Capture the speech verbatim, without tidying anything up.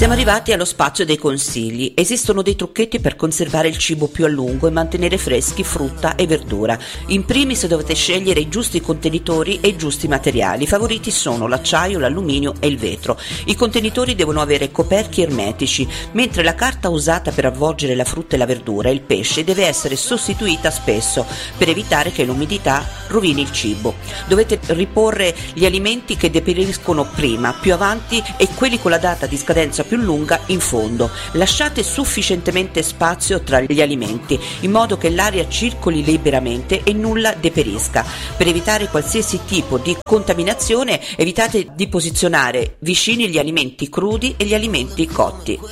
Siamo arrivati allo spazio dei consigli. Esistono dei trucchetti per conservare il cibo più a lungo e mantenere freschi frutta e verdura. In primis dovete scegliere i giusti contenitori e i giusti materiali. I favoriti sono l'acciaio, l'alluminio e il vetro. I contenitori devono avere coperchi ermetici, mentre la carta usata per avvolgere la frutta e la verdura e il pesce deve essere sostituita spesso per evitare che l'umidità rovini il cibo. Dovete riporre gli alimenti che deperiscono prima, più avanti, e quelli con la data di scadenza più lunga in fondo. Lasciate sufficientemente spazio tra gli alimenti in modo che l'aria circoli liberamente e nulla deperisca. Per evitare qualsiasi tipo di contaminazione, evitate di posizionare vicini gli alimenti crudi e gli alimenti cotti.